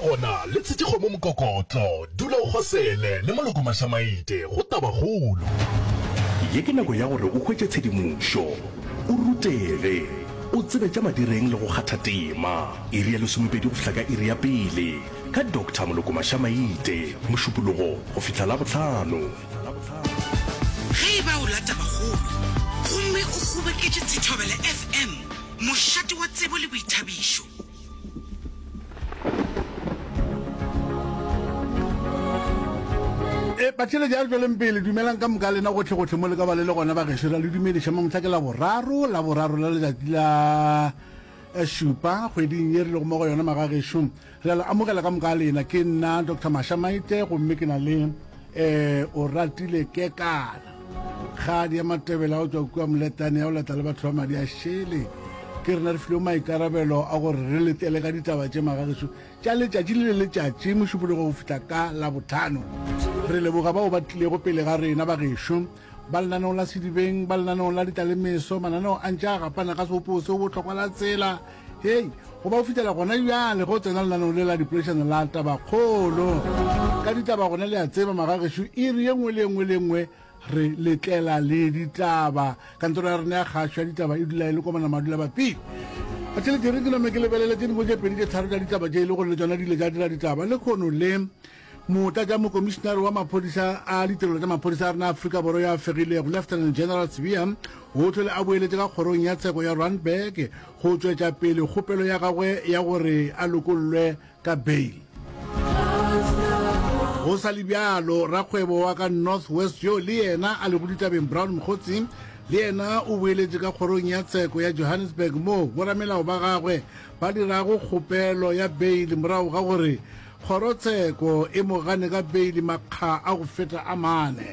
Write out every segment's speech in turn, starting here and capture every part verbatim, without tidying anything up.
gona le tshetse go mo mokokotlo dula o khosele le maloko mashamaite go tabagolo ye ke nako ya gore o khwetse tshedimošo o rutege o tsebe tša madireng le go kgatha tema iri ya lesomepedi go fihla ka iri ya pele ka doctor moloko mashamaite mošupologo go fihla la bohlano ge ba o lata bagolo gomme o kgobeketše Thobela F M mošate wa tsebo le boithabišo. e batšhele ja re tsweleng pele dumelang ka moka lena gotlhe gotlhe mo le ka ba le le gona ba gešo ra le dumediša mamotla ke la boraro la boraro la letsatsi la šupa kgweding ye re le go mo go yona magagešo re a le amogela ka moka lena ke nna Doctor Mashamaite gomme ke na le um o ratile ke kana kgadi ya Matebela o tswa kua moletane ya o leta le batho ba madi a šele ke rena re file maikarabelo a gore re letele ka ditaba tše magagešo tša letšatši le letšatši mošupologo go fihla ka labotlhano re leboga bao ba tlilego pele ga rena bagešo ba lenaneong la sedibeng ba lenaneong la ditalemeso mananeo a ntše a gapana ka seopose o botlhokwa la tsela hei go ba o fitlhela gona bjale go tsena lenaneong le la dipolešane la tabakgolo ka ditaba gona le a tseba magagešo iri ye nngwe le nngwe le nngwe re letlela le ditaba kantoro ya rena ya kgašo ya ditaba e dula e le komana madula bapile a tšhelete re ke nome ke lebelele tse dingwe tše pedi tše tharo tša ditaba tše e le gore le tsona di ile tša dira ditaba le kgono le mota tša mokomišenare wa maphodisa a ditirelo tša maphodisa a rena Afrika Borwa ya fegilego Lieutenant General Sibiya go tlhole a boeletse ka kgorong ya tsheko ya Randburg go tšwetša pele kgopelo ya gagwe ya gore a lokollwe ka bail go sa le bjalo rakgwebo wa ka North West yo le yena a le go ditabeng Brown Mokgotsi le yena o boeletse ka kgorong ya tsheko ya Johannesburg mo boramelao ba gagwe ba dirago kgopelo ya bail morago ga gore kgorotsheko e mo gane ka bail makga a go feta a mane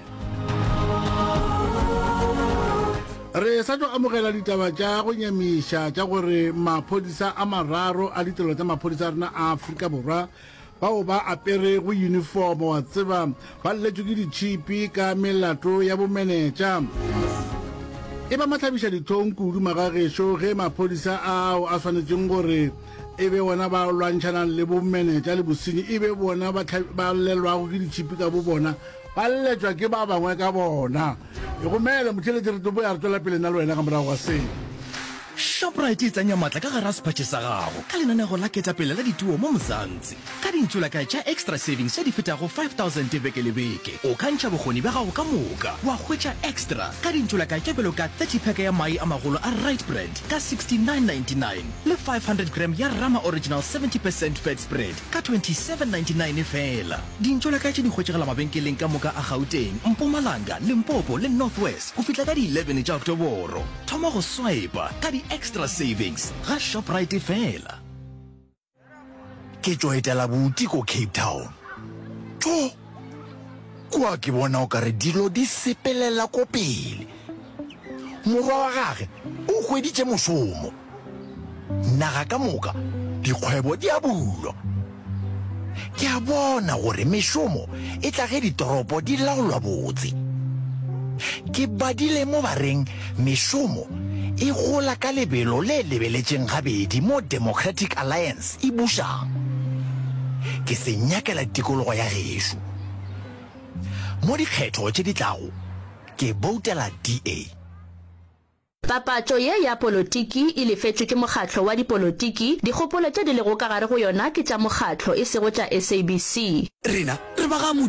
re sa tlo amogela ditaba tša go nyamiša tša gore maphodisa a mararo a ditirelo tša maphodisa a rena a Afrika Borwa bao ba apere go uniform wa tseba ba lletšwe ke ditšhipi ka melato ya bomenetša e ba matlhabiša dithong kudu magagešo ge maphodisa ao a swanetseng gore e be bona ba lwantšhanang le bomenetša le bosenyi e be bona ba lelwago ke ditšhipi ka bo bona ba lletšwa ke ba bangwe ka bona e gomele motšheletse re topo ya re tswela pele na le wena ka morago ga seo Shoprite e tsanya matla ka gara sepatše sa gago ka lenanego la ketapele la dituo mo Mzansi ka dintšholaka tša extra savings tša di fetago five thousand beke le beke o ka ntšha bokgoni ba gago ka moka wa hwetša extra ka dintšholaka tša belo ka thirty pack ya mai a magolo a right bread ka sixty-nine ninety-nine le five hundred gram ya Rama original seventy percent fat spread ka twenty-seven ninety-nine fela dintšholaka tše di hwetšegela mabenkeleng ka moka a Gauteng Mpumalanga Limpopo le North West go fihla ka di eleven tša Oktoboro thoma go swipe ka di extra savings ga Shoprite fela ke tšo etela buti ko Cape Town to kwa ke bona o kare dilo di sepelela ko pele morwa wa gage o hweditše mošomo naga ka moka dikgwebo di a bulwa ke a bona gore mešomo e tla ge ditoropo di laolwa botse ke badile mo bareng mešomo e gola ka lebelo le lebeletšeng gabedi mo Democratic Alliance e bušang ke se nyakela tikologo ya gešo mo dikgetho tše di tlago ke boutela D A papatšo ye ya polotiki e lefetšwe ke mokgatlo wa dipolotiki dikgopolo tše di lego ka gare go yona ke tša mokgatlo e sego tša S A B C rena re ba ga